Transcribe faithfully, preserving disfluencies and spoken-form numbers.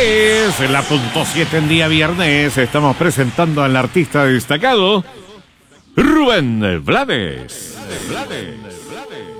tres, en la punto siete en día viernes, estamos presentando al artista destacado Rubén Blades. Blades.